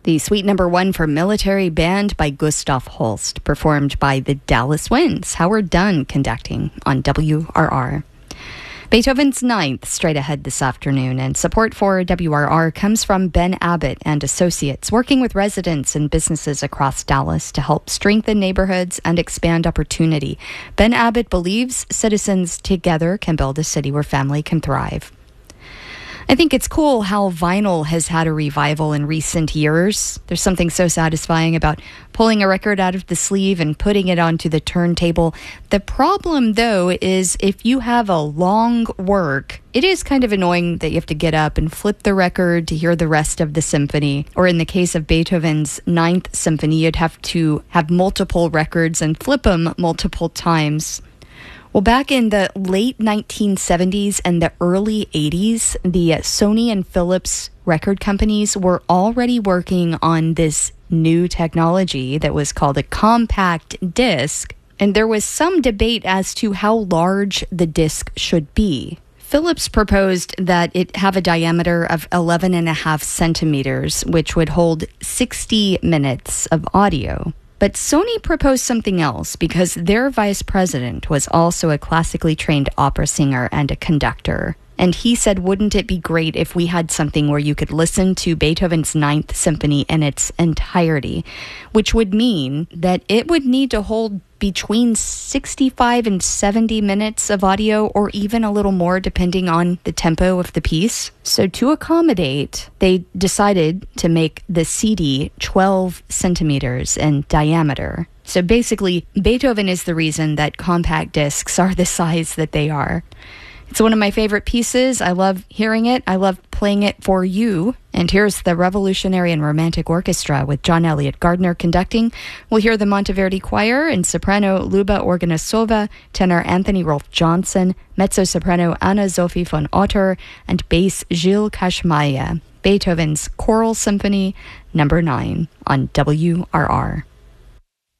The suite number 1 for Military Band by Gustav Holst, performed by the Dallas Winds. Howard Dunn conducting on WRR. Beethoven's Ninth straight ahead this afternoon, and support for WRR comes from Ben Abbott and Associates, working with residents and businesses across Dallas to help strengthen neighborhoods and expand opportunity. Ben Abbott believes citizens together can build a city where family can thrive. I think it's cool how vinyl has had a revival in recent years. There's something so satisfying about pulling a record out of the sleeve and putting it onto the turntable. The problem, though, is if you have a long work, it is kind of annoying that you have to get up and flip the record to hear the rest of the symphony. Or in the case of Beethoven's Ninth Symphony, you'd have to have multiple records and flip them multiple times. Well, back in the late 1970s and the early 80s, the Sony and Philips record companies were already working on this new technology that was called a compact disc, and there was some debate as to how large the disc should be. Philips proposed that it have a diameter of 11.5 centimeters, which would hold 60 minutes of audio. But Sony proposed something else because their vice president was also a classically trained opera singer and a conductor. And he said, wouldn't it be great if we had something where you could listen to Beethoven's Ninth Symphony in its entirety, which would mean that it would need to hold between 65 and 70 minutes of audio, or even a little more depending on the tempo of the piece. So to accommodate, they decided to make the CD 12 centimeters in diameter. So basically, Beethoven is the reason that compact discs are the size that they are. It's one of my favorite pieces. I love hearing it. I love playing it for you. And here's the Revolutionary and Romantic Orchestra with John Elliott Gardner conducting. We'll hear the Monteverdi Choir and soprano Luba Organasova, tenor Anthony Rolf Johnson, mezzo-soprano Anna-Sophie von Otter, and bass Gilles Kashmaya. Beethoven's Choral Symphony, number 9 on WRR.